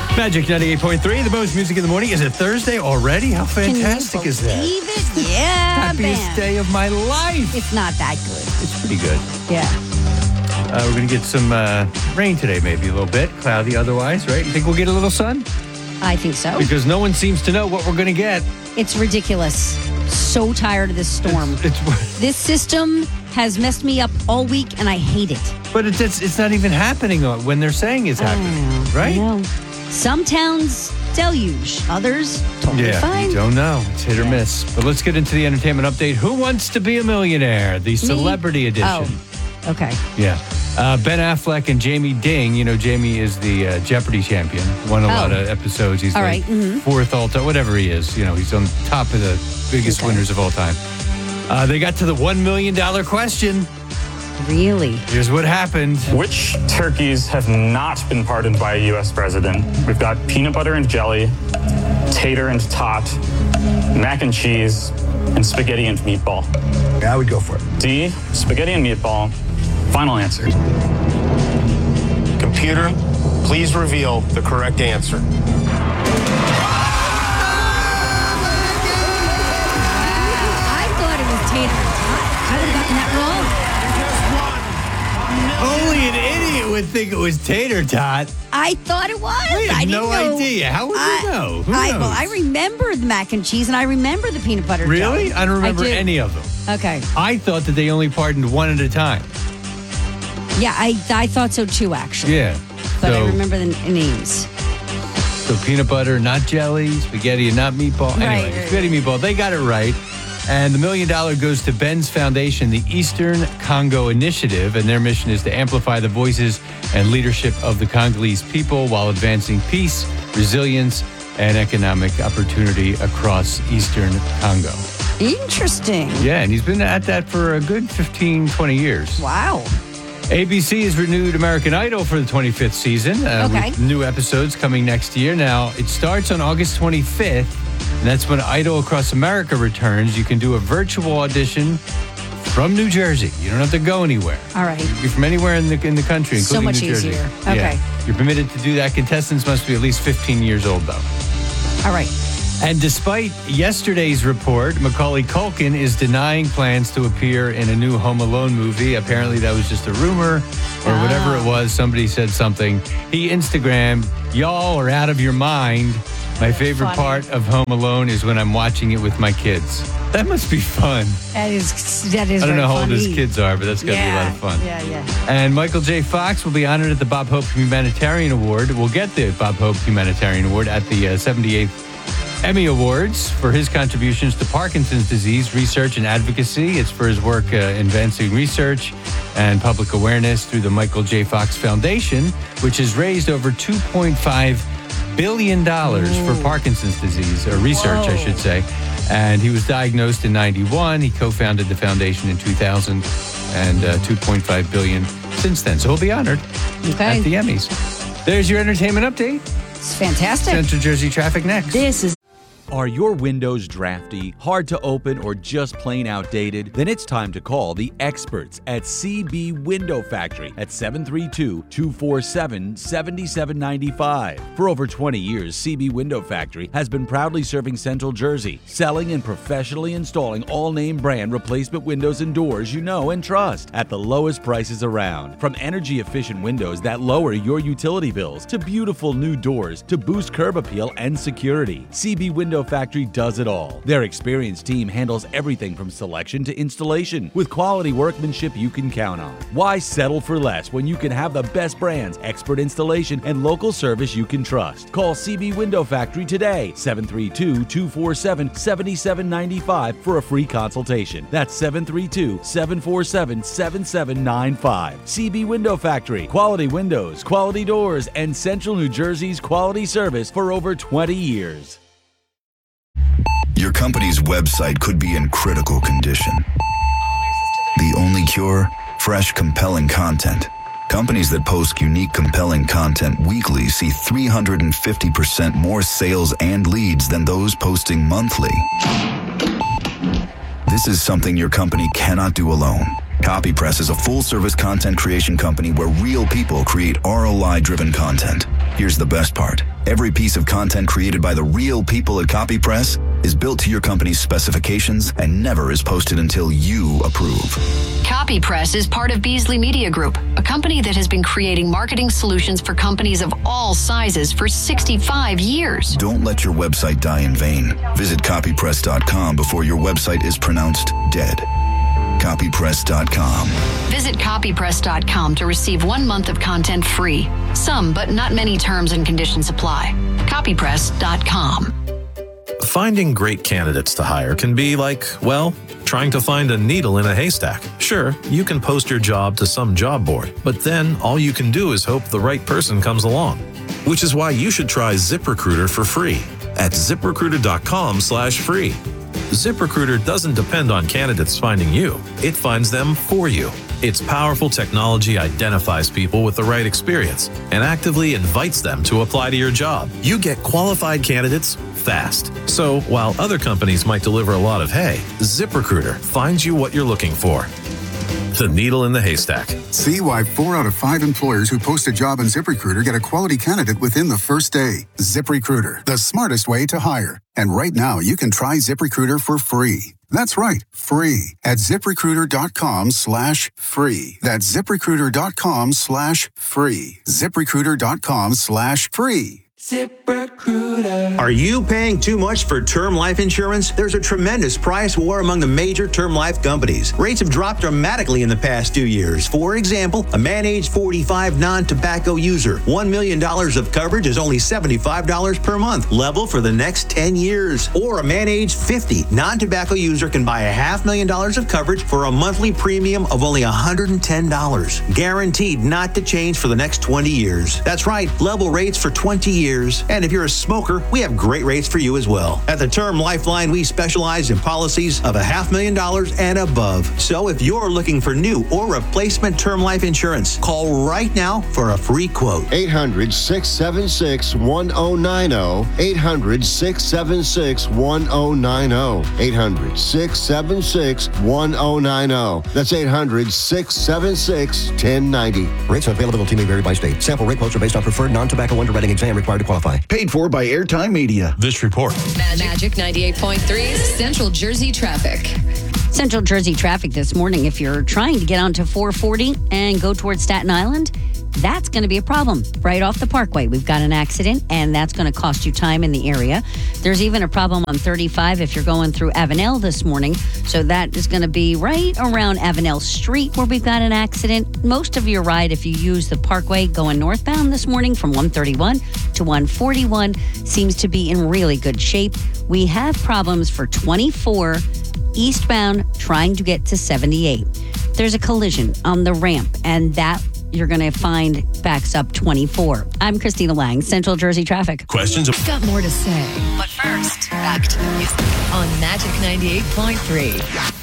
Magic 98.3, the most music in the morning. Is it Thursday already? How fantastic is that? Believe it? Yeah, Happiest day of my life. It's not that good. It's pretty good. Yeah. We're going to get some rain today, maybe a little bit. Cloudy otherwise, right? You think we'll get a little sun? I think so. Because no one seems to know what we're going to get. It's ridiculous. So tired of this storm. This system has messed me up all week, and I hate it. But it's not even happening when they're saying it's happening, right? I know. Some towns deluge, others totally fine. You don't know. It's hit or miss. But let's get into the entertainment update. Who Wants to Be a Millionaire? The celebrity edition. Oh, okay. Yeah. Ben Affleck and Jamie Ding. You know, Jamie is the Jeopardy champion. Won a lot of episodes. He's fourth all-time, whatever he is. You know, he's on top of the biggest winners of all time. They got to the $1 million question. Really? Here's what happened. Which turkeys have not been pardoned by a U.S. president? We've got peanut butter and jelly, tater and tot, mac and cheese, and spaghetti and meatball. I would go for it. D, spaghetti and meatball. Final answer. Computer, please reveal the correct answer. I thought it was tater and tot. I would have gotten that wrong. Only an idiot would think it was tater tot. I thought it was. I had didn't no know. idea. How would you know? Who knows? Well, I remember the mac and cheese, and I remember the peanut butter jelly. Really? I don't remember do. any of them. Okay. I thought that they only pardoned one at a time. Yeah, I thought so too, actually. Yeah. But I remember the names. So peanut butter, not jelly, spaghetti, and not meatball. Anyway, spaghetti, meatball, they got it right. And the $1 million goes to Ben's foundation, the Eastern Congo Initiative, and their mission is to amplify the voices and leadership of the Congolese people while advancing peace, resilience, and economic opportunity across Eastern Congo. Interesting. Yeah, and he's been at that for a good 15, 20 years. Wow. ABC has renewed American Idol for the 25th season. With new episodes coming next year. Now, it starts on August 25th, and that's when Idol Across America returns. You can do a virtual audition from New Jersey. You don't have to go anywhere. All right. You can be from anywhere in the country, including so much New Jersey. easier. Okay. Yeah. You're permitted to do that. Contestants must be at least 15 years old, though. All right. And despite yesterday's report, Macaulay Culkin is denying plans to appear in a new Home Alone movie. Apparently that was just a rumor or whatever it was. Somebody said something. He Instagrammed, "Y'all are out of your mind. My favorite part of Home Alone is when I'm watching it with my kids." That must be fun. That is I don't know how old his kids are, but that's got to be a lot of fun. Yeah. And Michael J. Fox will be honored at the Bob Hope Humanitarian Award. We'll get the Bob Hope Humanitarian Award at the 78th Emmy Awards for his contributions to Parkinson's disease research and advocacy. It's for his work advancing research and public awareness through the Michael J. Fox Foundation, which has raised over $2.5 billion for Parkinson's disease, or research, I should say. And he was diagnosed in 91. He co-founded the foundation in 2000 and $2.5 billion since then. So he'll be honored at the Emmys. There's your entertainment update. It's fantastic. Central Jersey traffic next. This is. Are your windows drafty, hard to open, or just plain outdated? Then it's time to call the experts at CB Window Factory at 732-247-7795. For over 20 years, CB Window Factory has been proudly serving Central Jersey, selling and professionally installing all-name brand replacement windows and doors you know and trust at the lowest prices around. From energy-efficient windows that lower your utility bills to beautiful new doors to boost curb appeal and security, CB Window Factory does it all. Their experienced team handles everything from selection to installation with quality workmanship you can count on. Why settle for less when you can have the best brands, expert installation, and local service you can trust? Call CB Window Factory today, 732-247-7795 for a free consultation. That's 732-747-7795. CB Window Factory. Quality windows, quality doors, and Central New Jersey's quality service for over 20 years. Your company's website could be in critical condition. The only cure? Fresh, compelling content. Companies that post unique, compelling content weekly see 350% more sales and leads than those posting monthly. This is something your company cannot do alone. CopyPress is a full-service content creation company where real people create ROI-driven content. Here's the best part. Every piece of content created by the real people at CopyPress is built to your company's specifications and never is posted until you approve. CopyPress is part of Beasley Media Group, a company that has been creating marketing solutions for companies of all sizes for 65 years. Don't let your website die in vain. Visit copypress.com before your website is pronounced dead. Copypress.com. Visit copypress.com to receive 1 month of content free. Some, but not many terms and conditions apply. Copypress.com. Finding great candidates to hire can be like, well, trying to find a needle in a haystack. Sure, you can post your job to some job board, but then all you can do is hope the right person comes along. Which is why you should try ZipRecruiter for free at ZipRecruiter.com/free. ZipRecruiter doesn't depend on candidates finding you. It finds them for you. Its powerful technology identifies people with the right experience and actively invites them to apply to your job. You get qualified candidates fast. So while other companies might deliver a lot of hay, ZipRecruiter finds you what you're looking for. The needle in the haystack. See why 4 out of 5 employers who post a job on ZipRecruiter get a quality candidate within the first day. ZipRecruiter, the smartest way to hire. And right now, you can try ZipRecruiter for free. That's right, free at ZipRecruiter.com/free. That's ZipRecruiter.com/free. ZipRecruiter.com/free. ZipRecruiter. Are you paying too much for term life insurance? There's a tremendous price war among the major term life companies. Rates have dropped dramatically in the past 2 years. For example, a man age 45 non-tobacco user, $1 million of coverage is only $75 per month, level for the next 10 years. Or a man age 50 non-tobacco user can buy $500,000 of coverage for a monthly premium of only $110, guaranteed not to change for the next 20 years. That's right, level rates for 20 years. And if you're a smoker, we have great rates for you as well. At the Term Lifeline, we specialize in policies of $500,000 and above. So if you're looking for new or replacement term life insurance, call right now for a free quote. 800-676-1090. 800-676-1090. 800-676-1090. That's 800-676-1090. Rates and availability may vary by state. Sample rate quotes are based on preferred non-tobacco underwriting exam required to qualify. Paid for by Airtime Media. This report. Magic 98.3 Central Jersey traffic. Central Jersey traffic this morning. If you're trying to get onto 440 and go towards Staten Island, that's going to be a problem right off the Parkway. We've got an accident, and that's going to cost you time in the area. There's even a problem on 35 if you're going through Avenel this morning. So that is going to be right around Avenel Street where we've got an accident. Most of your ride, if you use the Parkway going northbound this morning from 131 to 141, seems to be in really good shape. We have problems for 24 eastbound trying to get to 78. There's a collision on the ramp, and that you're going to find backs up 24. I'm Christina Lang, Central Jersey Traffic. Questions? Got more to say. But first, back to the music on Magic 98.3.